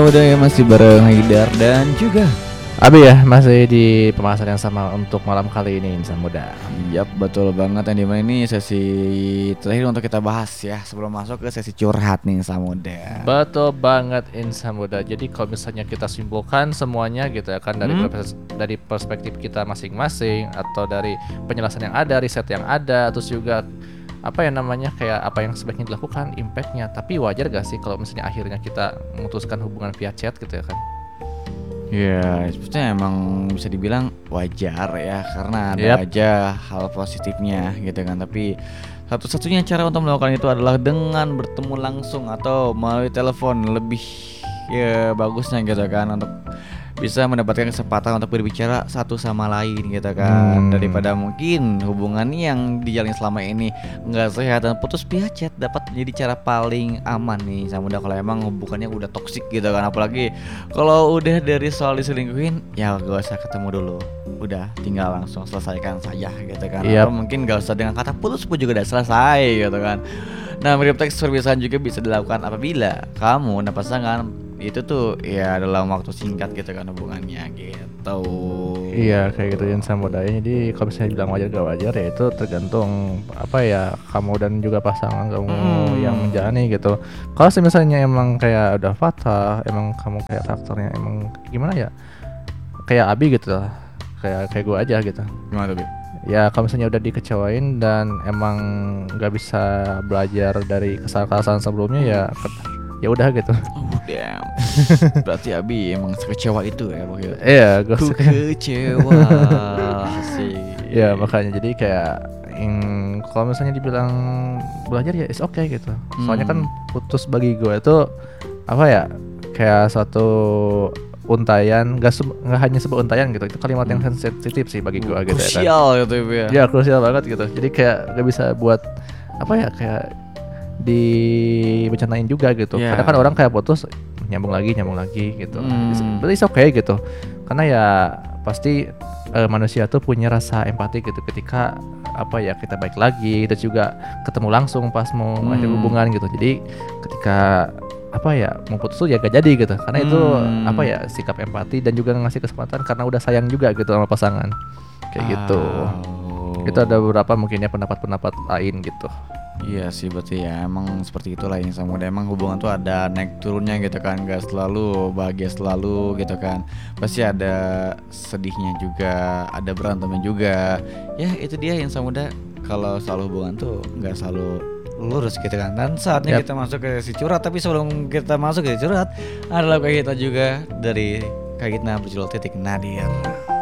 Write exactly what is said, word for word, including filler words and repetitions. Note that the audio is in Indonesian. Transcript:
Udah ya masih bareng Haidar dan juga Abi ya, masih di pembahasan yang sama untuk malam kali ini insan muda. Yap, betul banget. Yang dimana ini sesi terakhir untuk kita bahas ya, sebelum masuk ke sesi curhat nih insan muda. Betul banget insan muda. Jadi kalau misalnya kita simpulkan semuanya gitu ya kan dari Hmm? pers- dari perspektif kita masing-masing atau dari penjelasan yang ada, riset yang ada, terus juga apa ya namanya kayak apa yang sebaiknya dilakukan, impactnya. Tapi wajar gak sih kalau misalnya akhirnya kita memutuskan hubungan via chat gitu ya kan? Ya, sebetulnya emang bisa dibilang wajar ya, karena ada Yap. aja hal positifnya gitu kan. Tapi satu-satunya cara untuk melakukan itu adalah dengan bertemu langsung atau melalui telepon, lebih ya bagusnya gitu kan, untuk bisa mendapatkan kesempatan untuk berbicara satu sama lain gitu kan. Hmm. Daripada mungkin hubungan yang dijalin selama ini nggak sehat dan putus via chat dapat menjadi cara paling aman nih sama udah kalau emang hubungannya udah toksik gitu kan. Apalagi kalau udah dari soal diselingkuhin ya gak usah ketemu dulu, udah tinggal langsung selesaikan saja gitu kan. Yap. Atau mungkin gak usah dengan kata putus pun juga udah selesai gitu kan. Nah, mirip teks perpisahan juga bisa dilakukan apabila kamu dan pasangan itu tuh ya dalam waktu singkat gitu kan hubungannya gitu. Iya kayak gitu insan muda. Jadi kalau misalnya bilang wajar gak wajar ya itu tergantung apa ya kamu dan juga pasangan kamu Hmm. yang menjalani gitu. Kalau misalnya emang kayak udah fatal, emang kamu kayak faktornya emang gimana ya? Kayak Abi gitu lah. Kayak kayak gue aja gitu. Gimana tuh, Bi? Ya kalau misalnya udah dikecewain dan emang nggak bisa belajar dari kesalahan-kesalahan sebelumnya ya ke- ya udah gitu. Oh damn. Berarti Abi emang sekecewa itu ya waktu itu. Iya gue Ku suka. kecewa sih. Ya makanya jadi kayak mm, kalau misalnya dibilang belajar ya is okay gitu. Soalnya kan Hmm. putus bagi gue itu apa ya kayak suatu untayan, nggak se- nggak hanya sebuah untayan gitu. Itu kalimat yang Hmm. sensitif sih bagi gue gitu ya kan. Krusial gitu ya. Ya krusial banget gitu. Jadi kayak gak bisa buat apa ya kayak dibicarain juga gitu. Ya. Kadang kan orang kayak putus nyambung lagi nyambung lagi gitu. Hmm. Berarti it's okay gitu. Karena ya pasti eh, manusia tuh punya rasa empati gitu ketika apa ya kita baik lagi dan juga ketemu langsung pas mau Hmm. akhir hubungan gitu. Jadi ketika apa ya mau putus tuh ya gak jadi gitu. Karena itu Hmm. apa ya sikap empati dan juga ngasih kesempatan karena udah sayang juga gitu sama pasangan. Kayak gitu. Oh. Itu ada beberapa mungkin ya pendapat-pendapat lain gitu. Iya sih, berarti ya emang seperti itulah yang sama muda. Emang hubungan tuh ada naik turunnya gitu kan, gak selalu bahagia selalu gitu kan. Pasti ada sedihnya juga, ada berantemnya juga. Ya itu dia yang sama muda. Kalau selalu hubungan tuh nggak selalu lurus gitu kan. Dan saatnya Yap. kita masuk ke si curhat. Tapi sebelum kita masuk ke si curhat, adalah kayak kita juga dari Kak Gitna berjudul Titik Nadir.